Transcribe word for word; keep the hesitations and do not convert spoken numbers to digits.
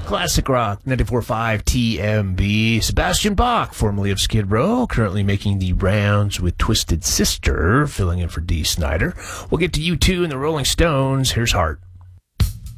Classic Rock, ninety-four point five T M B. Sebastian Bach, formerly of Skid Row, currently making the rounds with Twisted Sister, filling in for Dee Snider. We'll get to U two and the Rolling Stones. Here's Heart.